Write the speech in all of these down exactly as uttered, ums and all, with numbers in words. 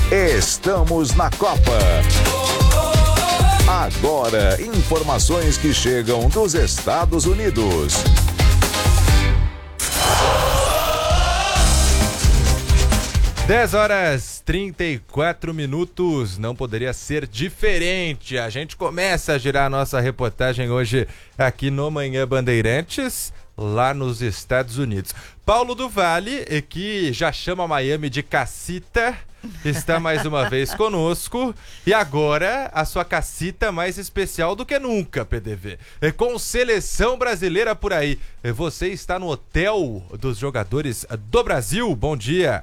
Estamos na Copa. Agora, informações que chegam dos Estados Unidos. dez horas e trinta e quatro minutos, não poderia ser diferente. A gente começa a girar a nossa reportagem hoje aqui no Manhã Bandeirantes, lá nos Estados Unidos. Paulo do Vale, que já chama Miami de cacita, está mais uma vez conosco. E agora, a sua cacita mais especial do que nunca, P D V. Com seleção brasileira por aí. Você está no hotel dos jogadores do Brasil. Bom dia.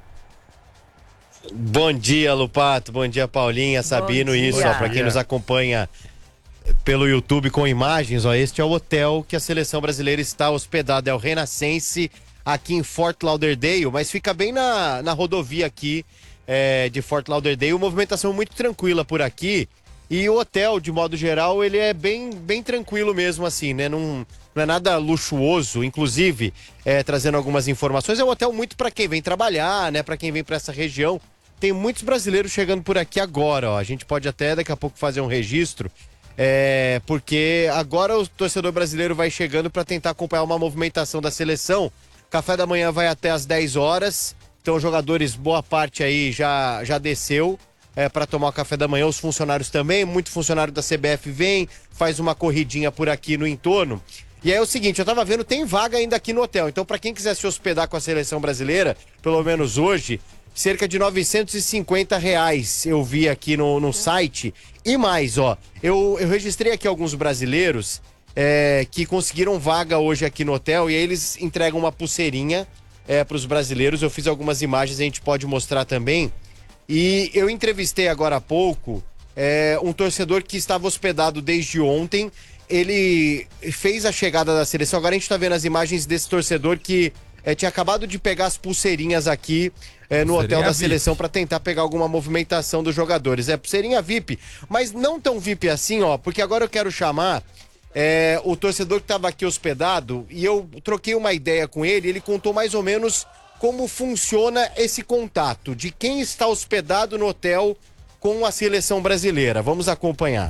Bom dia, Lupato. Bom dia, Paulinha, Sabino. Isso, ó, para quem nos acompanha pelo YouTube com imagens, ó, este é o hotel que a seleção brasileira está hospedada. É o Renascense, aqui em Fort Lauderdale, mas fica bem na, na rodovia aqui é, de Fort Lauderdale. Movimentação muito tranquila por aqui. E o hotel, de modo geral, ele é bem, bem tranquilo mesmo, assim, né? Não, não é nada luxuoso. Inclusive, é, trazendo algumas informações, é um hotel muito para quem vem trabalhar, né? Para quem vem para essa região. Tem muitos brasileiros chegando por aqui agora, ó. A gente pode até daqui a pouco fazer um registro, é, porque agora o torcedor brasileiro vai chegando para tentar acompanhar uma movimentação da seleção. Café da manhã vai até às dez horas, então os jogadores, boa parte aí já, já desceu é, para tomar o café da manhã, os funcionários também, muito funcionário da C B F vem, faz uma corridinha por aqui no entorno. E aí é o seguinte, eu tava vendo, tem vaga ainda aqui no hotel, então para quem quiser se hospedar com a seleção brasileira, pelo menos hoje, cerca de novecentos e cinquenta reais eu vi aqui no, no site. E mais, ó, eu, eu registrei aqui alguns brasileiros é, que conseguiram vaga hoje aqui no hotel e aí eles entregam uma pulseirinha é, para os brasileiros. Eu fiz algumas imagens, a gente pode mostrar também. E eu entrevistei agora há pouco é, um torcedor que estava hospedado desde ontem. Ele fez a chegada da seleção. Agora a gente está vendo as imagens desse torcedor que é, tinha acabado de pegar as pulseirinhas aqui É, no hotel da seleção para tentar pegar alguma movimentação dos jogadores. É pulseirinha V I P, mas não tão V I P assim, ó, porque agora eu quero chamar é, o torcedor que estava aqui hospedado e eu troquei uma ideia com ele, ele contou mais ou menos como funciona esse contato de quem está hospedado no hotel com a seleção brasileira. Vamos acompanhar.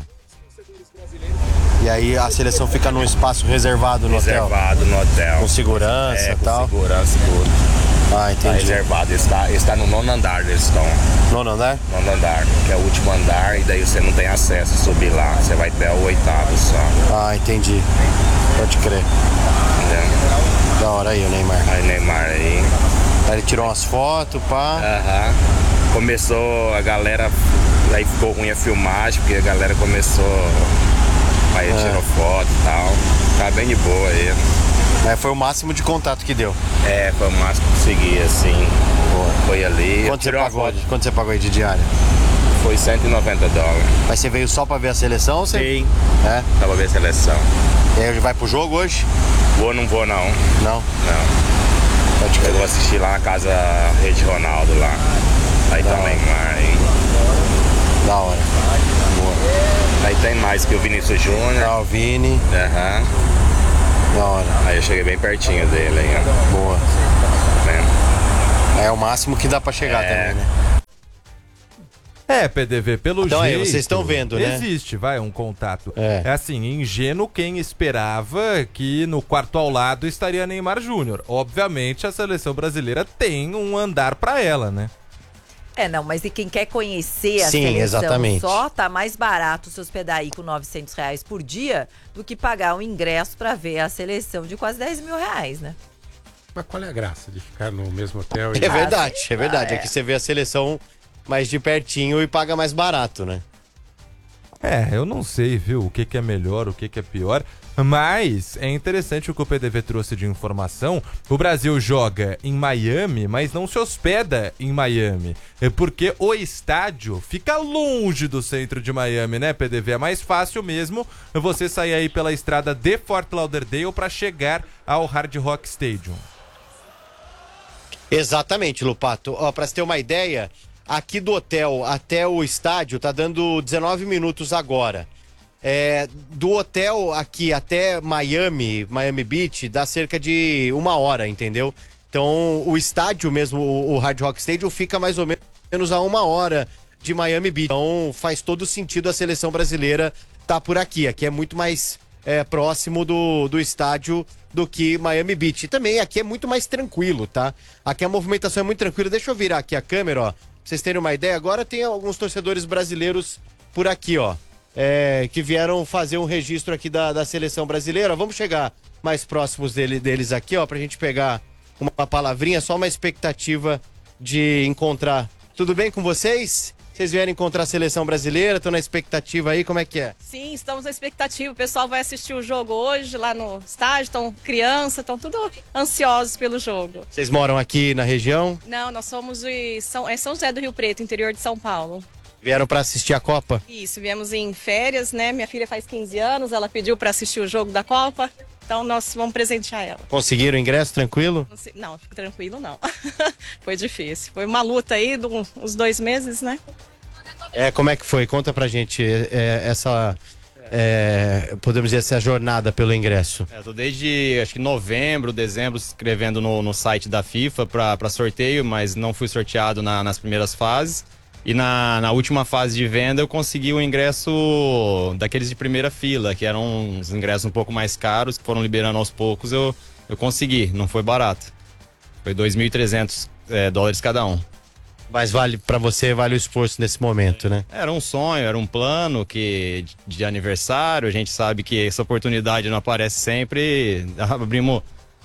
E aí a seleção fica num espaço reservado no reservado hotel? Reservado no hotel. Com segurança e é, tal? Com segurança e tudo. Ah, entendi. Tá reservado, está, está no nono andar, eles estão. Nono andar? Nono andar, que é o último andar, e daí você não tem acesso a subir lá, você vai até o oitavo só. Ah, entendi. Pode crer. Entendeu? Da hora aí o Neymar. Aí o Neymar aí. Aí ele tirou umas fotos, pá. Aham. Uhum. Começou, a galera, aí ficou ruim a filmagem, porque a galera começou, aí é. tirou foto e tal. Tá bem de boa aí. É, foi o máximo de contato que deu. É, foi o máximo que consegui, assim. Boa. Foi ali. Quanto você, pagou, quanto você pagou aí de diária? Foi cento e noventa dólares. Mas você veio só pra ver a seleção? Ou você... Sim. É? Só pra ver a seleção. E aí vai pro jogo hoje? Vou, não vou não. Não? Não. Pode Eu vou assistir lá na casa Rede Ronaldo lá. Aí da também, mas... Da hora. Boa. Aí tem mais que o Vinícius Júnior. Ah, o Vini. Aham. Uhum. Da hora. Aí eu cheguei bem pertinho dele aí, ó. Boa. É, é o máximo que dá pra chegar é. também, né? É, P D V, pelo então, jeito... Então aí, vocês estão vendo, né? Existe, vai, um contato. É. é assim, ingênuo quem esperava que no quarto ao lado estaria Neymar Júnior. Obviamente, a seleção brasileira tem um andar pra ela, né? É, não, mas e quem quer conhecer a Sim, seleção exatamente. só, tá mais barato se hospedar aí com novecentos reais por dia do que pagar um ingresso pra ver a seleção de quase dez mil reais, né? Mas qual é a graça de ficar no mesmo hotel? E... É verdade, é verdade. Ah, é. é que você vê a seleção mais de pertinho e paga mais barato, né? É, eu não sei, viu, o que, que é melhor, o que, que é pior, mas é interessante o que o P D V trouxe de informação. O Brasil joga em Miami, mas não se hospeda em Miami, é porque o estádio fica longe do centro de Miami, né, P D V? É mais fácil mesmo você sair aí pela estrada de Fort Lauderdale para chegar ao Hard Rock Stadium. Exatamente, Lupato. Ó, pra você ter uma ideia, aqui do hotel até o estádio tá dando dezenove minutos agora. É, do hotel aqui até Miami, Miami Beach, dá cerca de uma hora, entendeu? Então o estádio mesmo, o, o Hard Rock Stadium, fica mais ou menos a uma hora de Miami Beach. Então faz todo sentido a seleção brasileira estar por aqui. Aqui é muito mais é, próximo do, do estádio do que Miami Beach. E também aqui é muito mais tranquilo, tá? Aqui a movimentação é muito tranquila. Deixa eu virar aqui a câmera, ó. Pra vocês terem uma ideia, agora tem alguns torcedores brasileiros por aqui, ó. É, que vieram fazer um registro aqui da, da seleção brasileira. Vamos chegar mais próximos dele, deles aqui, ó, pra gente pegar uma palavrinha, só uma expectativa de encontrar. Tudo bem com vocês? Vocês vieram encontrar a seleção brasileira, estão na expectativa aí, como é que é? Sim, estamos na expectativa. O pessoal vai assistir o jogo hoje lá no estádio, estão crianças, estão tudo ansiosos pelo jogo. Vocês moram aqui na região? Não, nós somos de São, é São José do Rio Preto, interior de São Paulo. Vieram para assistir a Copa? Isso, viemos em férias, né? Minha filha faz quinze anos, ela pediu para assistir o jogo da Copa, então nós vamos presentear ela. Conseguiram o ingresso tranquilo? Não, sei, não tranquilo não. Foi difícil. Foi uma luta aí de uns dois meses, né? É, como é que foi? Conta pra gente é, essa, é, podemos dizer, essa jornada pelo ingresso. É, tô desde, acho que novembro, dezembro, escrevendo no, no site da FIFA para sorteio, mas não fui sorteado na, nas primeiras fases. E na, na última fase de venda eu consegui o ingresso daqueles de primeira fila, que eram uns ingressos um pouco mais caros, que foram liberando aos poucos, eu, eu consegui, não foi barato. Foi dois mil e trezentos é, dólares cada um. Mas vale para você, vale o esforço nesse momento, né? Era um sonho, era um plano que, de aniversário, a gente sabe que essa oportunidade não aparece sempre, abrimos,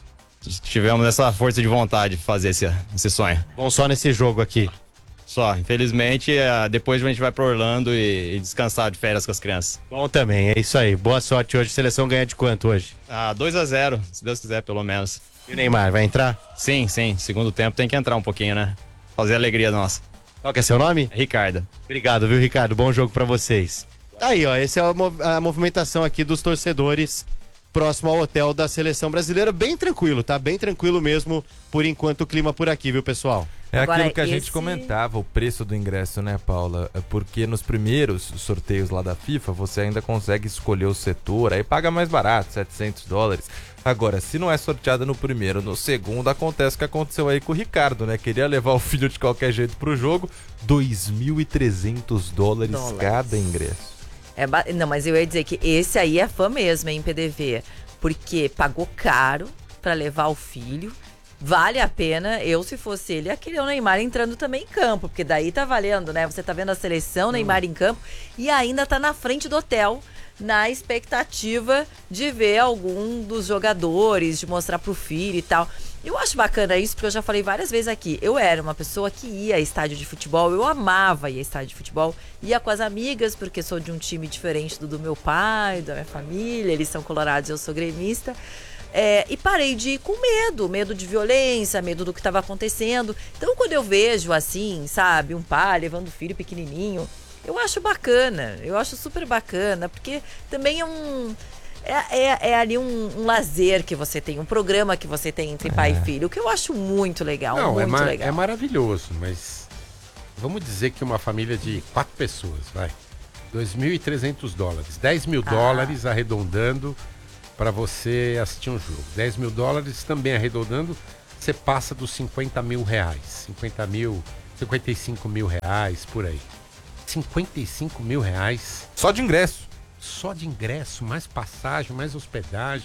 tivemos essa força de vontade de fazer esse, esse sonho. Bom, só nesse jogo aqui. Só, infelizmente, depois a gente vai para Orlando e, e descansar de férias com as crianças. Bom também, é isso aí. Boa sorte hoje. A seleção ganha de quanto hoje? Ah, dois a zero, se Deus quiser, pelo menos. E o Neymar, vai entrar? Sim, sim. Segundo tempo tem que entrar um pouquinho, né? Fazer a alegria nossa. Qual que é seu nome? Ricardo. Obrigado, viu, Ricardo? Bom jogo pra vocês. Aí, ó, essa é a, mov a movimentação aqui dos torcedores próximo ao hotel da seleção brasileira. Bem tranquilo, tá? Bem tranquilo mesmo, por enquanto, o clima por aqui, viu, pessoal? É Agora, aquilo que a esse... gente comentava, o preço do ingresso, né, Paula? Porque nos primeiros sorteios lá da FIFA, você ainda consegue escolher o setor, aí paga mais barato, setecentos dólares. Agora, se não é sorteado no primeiro, no segundo, acontece o que aconteceu aí com o Ricardo, né? Queria levar o filho de qualquer jeito pro jogo, dois mil e trezentos dólares, dólares cada ingresso. É ba... Não, mas eu ia dizer que esse aí é fã mesmo, hein, P D V? Porque pagou caro pra levar o filho. Vale a pena, eu se fosse ele, ia querer o Neymar entrando também em campo, porque daí tá valendo, né? Você tá vendo a seleção, Neymar em campo, e ainda tá na frente do hotel, na expectativa de ver algum dos jogadores, de mostrar pro filho e tal. Eu acho bacana isso, porque eu já falei várias vezes aqui, eu era uma pessoa que ia a estádio de futebol, eu amava ir a estádio de futebol, ia com as amigas, porque sou de um time diferente do do meu pai, da minha família, eles são colorados e eu sou gremista. É, e parei de ir com medo, medo de violência, medo do que estava acontecendo. Então, quando eu vejo assim, sabe, um pai levando o filho pequenininho, eu acho bacana, eu acho super bacana, porque também é um... É, é, é ali um, um lazer que você tem, um programa que você tem entre pai é. e filho, o que eu acho muito legal, Não, muito é ma- legal. É maravilhoso, mas vamos dizer que uma família de quatro pessoas, vai, dois mil e trezentos dólares, dez mil Ah. dólares arredondando para você assistir um jogo. dez mil dólares também arredondando, você passa dos cinquenta mil reais. cinquenta mil, cinquenta e cinco mil reais, por aí. cinquenta e cinco mil reais. Só de ingresso. Só de ingresso, mais passagem, mais hospedagem.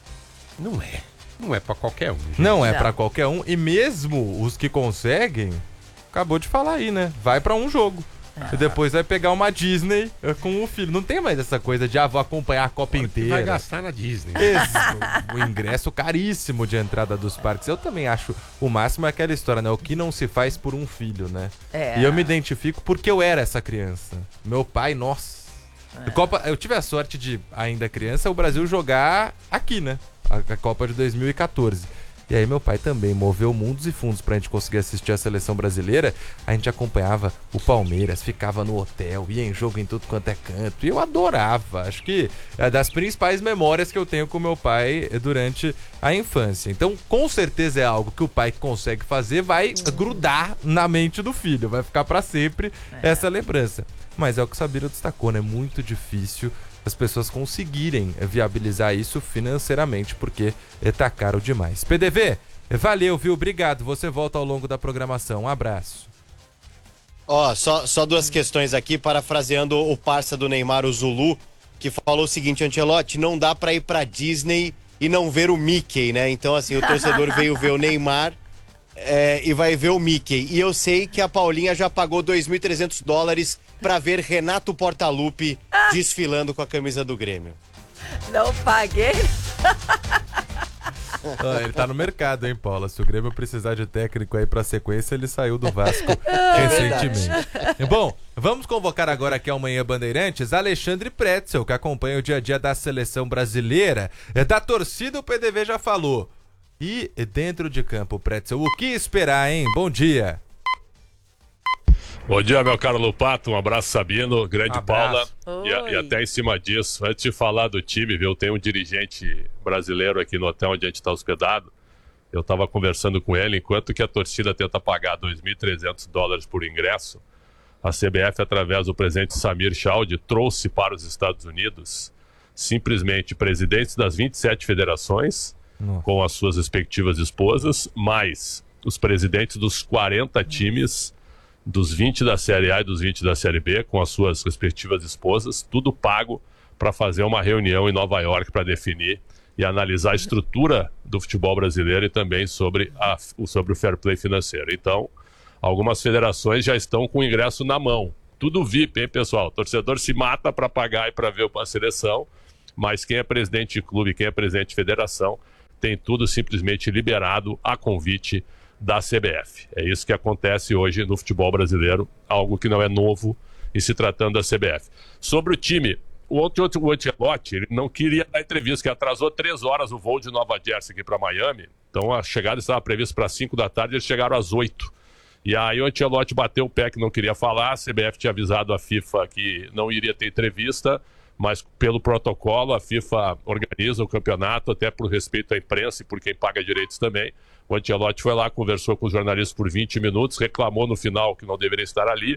Não é. Não é para qualquer um. Gente. Não é Não. pra qualquer um. E mesmo os que conseguem, acabou de falar aí, né? Vai pra um jogo. E depois vai pegar uma Disney com o filho. Não tem mais essa coisa de, ah, vou acompanhar a Copa inteira. Vai gastar na Disney. Esse, o ingresso caríssimo de entrada dos parques. Eu também acho o máximo é aquela história, né? O que não se faz por um filho, né? É. E eu me identifico porque eu era essa criança. Meu pai, nossa. É. Copa, eu tive a sorte de, ainda criança, o Brasil jogar aqui, né? A, a Copa de dois mil e quatorze. E aí meu pai também moveu mundos e fundos pra gente conseguir assistir a seleção brasileira. A gente acompanhava o Palmeiras, ficava no hotel, ia em jogo em tudo quanto é canto. E eu adorava. Acho que é das principais memórias que eu tenho com meu pai durante a infância. Então, com certeza é algo que o pai que consegue fazer vai grudar na mente do filho. Vai ficar pra sempre essa lembrança. Mas é o que o Sabino destacou, né? Muito difícil as pessoas conseguirem viabilizar isso financeiramente, porque tá caro demais. P D V, valeu, viu? Obrigado. Você volta ao longo da programação. Um abraço. Ó, só, só duas questões aqui, parafraseando o parça do Neymar, o Zulu, que falou o seguinte: Ancelotti, não dá pra ir pra Disney e não ver o Mickey, né? Então, assim, o torcedor veio ver o Neymar é, e vai ver o Mickey. E eu sei que a Paulinha já pagou dois mil e trezentos dólares pra ver Renato Portaluppi desfilando com a camisa do Grêmio. Não paguei. Ah, ele tá no mercado, hein, Paula? Se o Grêmio precisar de técnico aí pra sequência, ele saiu do Vasco recentemente. Bom, vamos convocar agora aqui ao Manhã Bandeirantes Alexandre Pretzel, que acompanha o dia a dia da seleção brasileira. É da torcida, o P D V já falou. E dentro de campo, Pretzel, o que esperar, hein? Bom dia. Bom dia, meu caro Lupato, um abraço, Sabino, grande Abraço. Paula. E, e até em cima disso, antes de falar do time, viu, tem um dirigente brasileiro aqui no hotel onde a gente está hospedado. Eu estava conversando com ele, enquanto que a torcida tenta pagar dois mil e trezentos dólares por ingresso, a C B F, através do presidente Samir Chowdhury, trouxe para os Estados Unidos simplesmente presidentes das vinte e sete federações, Nossa. com as suas respectivas esposas, mais os presidentes dos quarenta times, dos vinte da Série A e dos vinte da Série B, com as suas respectivas esposas, tudo pago para fazer uma reunião em Nova York para definir e analisar a estrutura do futebol brasileiro e também sobre, a, sobre o fair play financeiro. Então, algumas federações já estão com o ingresso na mão. Tudo V I P, hein, pessoal? O torcedor se mata para pagar e para ver a seleção, mas quem é presidente de clube, quem é presidente de federação, tem tudo simplesmente liberado a convite da C B F. É isso que acontece hoje no futebol brasileiro, algo que não é novo em se tratando da C B F. Sobre o time, o Ancelotti, ele não queria dar entrevista, que atrasou três horas o voo de Nova Jersey aqui para Miami. Então a chegada estava prevista para cinco da tarde, eles chegaram às oito. E aí o Ancelotti bateu o pé que não queria falar, a C B F tinha avisado a FIFA que não iria ter entrevista, mas pelo protocolo a FIFA organiza o campeonato, até por respeito à imprensa e por quem paga direitos também. O Ancelotti foi lá, conversou com os jornalistas por vinte minutos, reclamou no final que não deveria estar ali,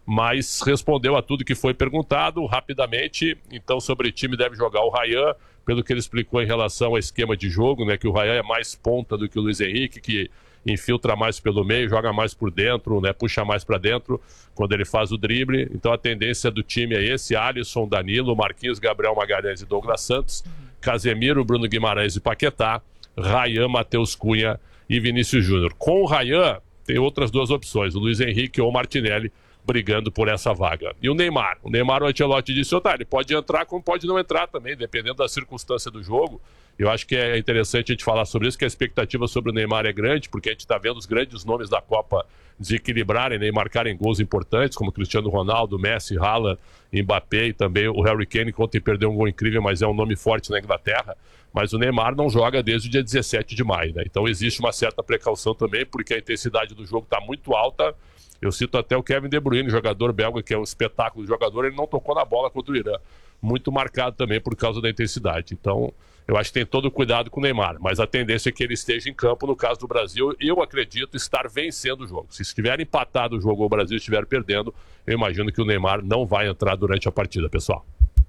mas respondeu a tudo que foi perguntado rapidamente. Então, sobre o time, deve jogar o Ryan, pelo que ele explicou em relação ao esquema de jogo, né, que o Ryan é mais ponta do que o Luiz Henrique, que infiltra mais pelo meio, joga mais por dentro, né, puxa mais para dentro quando ele faz o drible. Então a tendência do time é esse: Alisson, Danilo, Marquinhos, Gabriel Magalhães e Douglas Santos, Casemiro, Bruno Guimarães e Paquetá, Ryan, Matheus Cunha e Vinícius Júnior. Com o Ryan, tem outras duas opções: o Luiz Henrique ou o Martinelli, brigando por essa vaga. E o Neymar? O Neymar, o Ancelotti disse: oh, tá, ele pode entrar como pode não entrar também, dependendo da circunstância do jogo. Eu acho que é interessante a gente falar sobre isso, que a expectativa sobre o Neymar é grande, porque a gente está vendo os grandes nomes da Copa desequilibrarem, né, e marcarem gols importantes, como Cristiano Ronaldo, Messi, Haaland, Mbappé e também o Harry Kane, que ontem perdeu um gol incrível, mas é um nome forte na Inglaterra. Mas o Neymar não joga desde o dia dezessete de maio, né? Então existe uma certa precaução também, porque a intensidade do jogo está muito alta. Eu cito até o Kevin De Bruyne, jogador belga, que é um espetáculo de jogador, ele não tocou na bola contra o Irã. Muito marcado também por causa da intensidade. Então, eu acho que tem todo o cuidado com o Neymar, mas a tendência é que ele esteja em campo. No caso do Brasil, eu acredito estar vencendo o jogo. Se estiver empatado o jogo ou o Brasil estiver perdendo, eu imagino que o Neymar não vai entrar durante a partida, pessoal.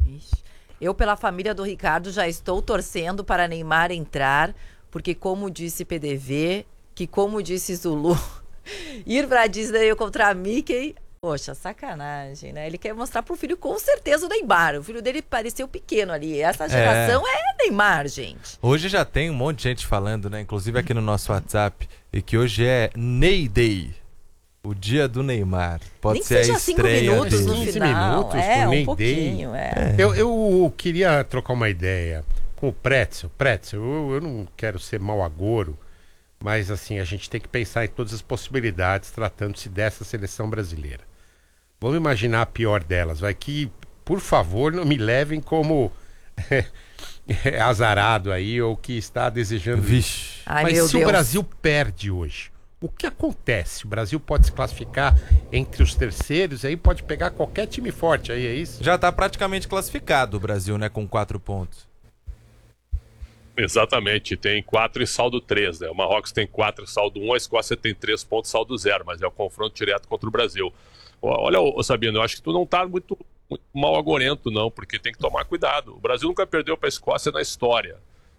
Eu, pela família do Ricardo, já estou torcendo para Neymar entrar, porque como disse P D V, que como disse Zulu, ir pra Disney contra a Mickey, poxa, sacanagem, né? Ele quer mostrar pro filho, com certeza, o Neymar. O filho dele pareceu pequeno ali. Essa geração é, é Neymar, gente. Hoje já tem um monte de gente falando, né? Inclusive aqui no nosso WhatsApp, e que hoje é Ney Day, o dia do Neymar. Pode Nem ser seja a cinco estreia minutos dele. no final. minutos é, com um Ney pouquinho, Day. é. Eu, eu queria trocar uma ideia com o Pretzel. Pretzel, eu, eu não quero ser mau agouro, mas assim, a gente tem que pensar em todas as possibilidades tratando-se dessa seleção brasileira. Vamos imaginar a pior delas. Vai que, por favor, não me levem como azarado aí ou que está desejando. Vixe. Ai, mas meu se Deus. o Brasil perde hoje, o que acontece? O Brasil pode se classificar entre os terceiros, aí pode pegar qualquer time forte aí, é isso? Já está praticamente classificado o Brasil, né? Com quatro pontos. Exatamente, tem quatro e saldo três, né? O Marrocos tem quatro e saldo um, a Escócia tem três pontos, saldo zero, mas é o confronto direto contra o Brasil. Olha, ô, Sabino, eu acho que tu não tá muito, muito mal agorento, não, porque tem que tomar cuidado. O Brasil nunca perdeu para a Escócia na história.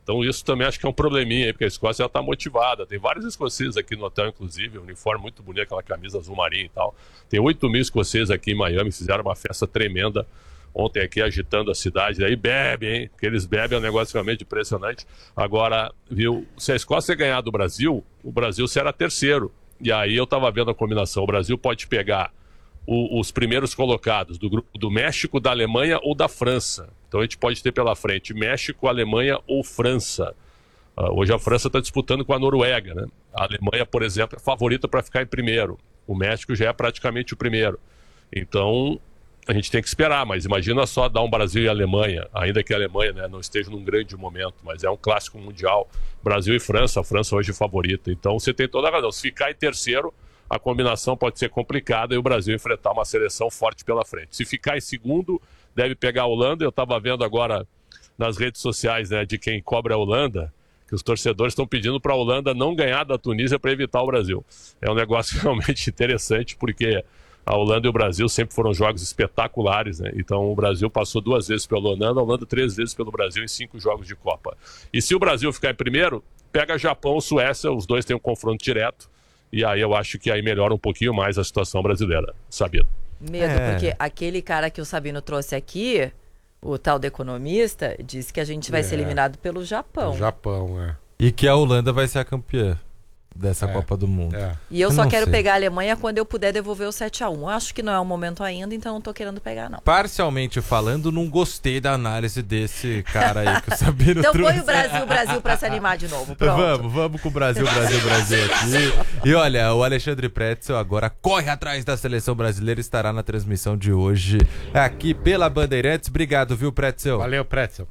Então isso também acho que é um probleminha aí, porque a Escócia já está motivada. Tem vários escoceses aqui no hotel, inclusive, um uniforme muito bonito, aquela camisa azul marinho e tal. Tem oito mil escoceses aqui em Miami, fizeram uma festa tremenda ontem aqui, agitando a cidade. Aí bebem, hein? Porque eles bebem, é um negócio realmente impressionante. Agora, viu, se a Escócia ganhar do Brasil, o Brasil será terceiro. E aí eu estava vendo a combinação. O Brasil pode pegar o, os primeiros colocados do grupo do México, da Alemanha ou da França. Então a gente pode ter pela frente México, Alemanha ou França. Uh, hoje a França está disputando com a Noruega, né? A Alemanha, por exemplo, é favorita para ficar em primeiro. O México já é praticamente o primeiro. Então a gente tem que esperar, mas imagina só dar um Brasil e Alemanha, ainda que a Alemanha, né, não esteja num grande momento, mas é um clássico mundial. Brasil e França, a França hoje é favorita. Então você tem toda a razão. Se ficar em terceiro, a combinação pode ser complicada e o Brasil enfrentar uma seleção forte pela frente. Se ficar em segundo, deve pegar a Holanda. Eu estava vendo agora nas redes sociais, né, de quem cobra a Holanda, que os torcedores estão pedindo para a Holanda não ganhar da Tunísia para evitar o Brasil. É um negócio realmente interessante, porque a Holanda e o Brasil sempre foram jogos espetaculares, né? Então o Brasil passou duas vezes pela Holanda, a Holanda três vezes pelo Brasil em cinco jogos de Copa. E se o Brasil ficar em primeiro, pega Japão ou Suécia, os dois têm um confronto direto, e aí eu acho que aí melhora um pouquinho mais a situação brasileira, Sabino. Medo, É. porque aquele cara que o Sabino trouxe aqui, o tal do economista, disse que a gente vai É. ser eliminado pelo Japão. O Japão, é. E que a Holanda vai ser a campeã dessa É. Copa do Mundo. é. E eu Eu só não quero sei. pegar a Alemanha quando eu puder devolver o sete a um. Eu acho que não é o momento ainda, então não tô querendo pegar, não. Parcialmente falando, não gostei da análise desse cara aí que o Sabino Então trouxe. põe o Brasil, Brasil pra se animar de novo. Pronto. Vamos, vamos com o Brasil, Brasil, Brasil aqui. E olha, o Alexandre Pretzel agora corre atrás da seleção brasileira, estará na transmissão de hoje aqui pela Bandeirantes. Obrigado, viu, Pretzel? Valeu, Pretzel.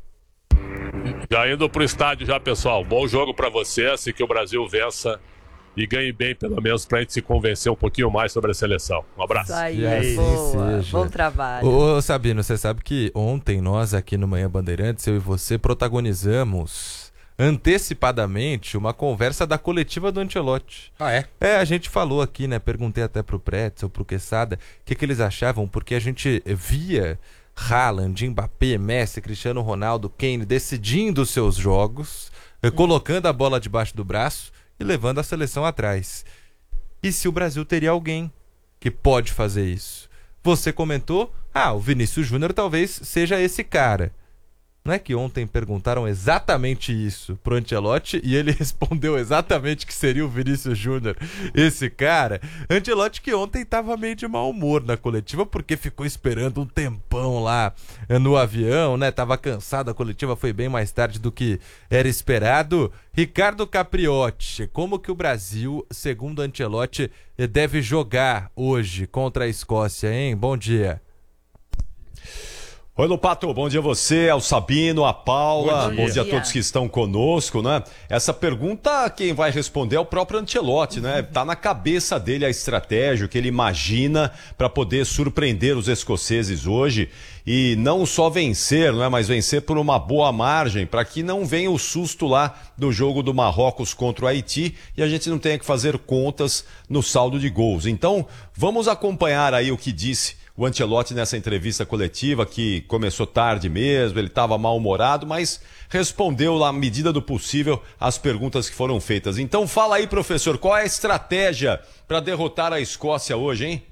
Já indo pro estádio já, pessoal. Bom jogo para vocês e que o Brasil vença e ganhe bem, pelo menos, pra gente se convencer um pouquinho mais sobre a seleção. Um abraço. Isso aí, E assim boa. seja. Bom trabalho. Ô, Sabino, você sabe que ontem nós aqui no Manhã Bandeirantes, eu e você, protagonizamos antecipadamente uma conversa da coletiva do Ancelotti. Ah, é? É, a gente falou aqui, né? Perguntei até pro Pretzel, pro Quesada, o que, que eles achavam, porque a gente via Haaland, Mbappé, Messi, Cristiano Ronaldo, Kane decidindo os seus jogos, eh, colocando a bola debaixo do braço e levando a seleção atrás. E se o Brasil teria alguém que pode fazer isso? Você comentou, ah, o Vinícius Júnior talvez seja esse cara. Não é que ontem perguntaram exatamente isso pro Ancelotti e ele respondeu exatamente que seria o Vinícius Júnior esse cara? Ancelotti que ontem tava meio de mau humor na coletiva porque ficou esperando um tempão lá no avião, né? Tava cansado, a coletiva foi bem mais tarde do que era esperado. Ricardo Capriotti, como que o Brasil, segundo Ancelotti, deve jogar hoje contra a Escócia, hein? Bom dia. Oi, Lopato, bom dia a você, ao Sabino, a Paula, Bom dia. bom dia a todos que estão conosco, né? Essa pergunta, quem vai responder é o próprio Ancelotti, né? Tá na cabeça dele a estratégia, o que ele imagina para poder surpreender os escoceses hoje e não só vencer, não é? Mas vencer por uma boa margem, para que não venha o susto lá do jogo do Marrocos contra o Haiti e a gente não tenha que fazer contas no saldo de gols. Então, vamos acompanhar aí o que disse o Ancelotti nessa entrevista coletiva, que começou tarde mesmo, ele estava mal-humorado, mas respondeu lá, à medida do possível, as perguntas que foram feitas. Então fala aí, professor, qual é a estratégia para derrotar a Escócia hoje, hein?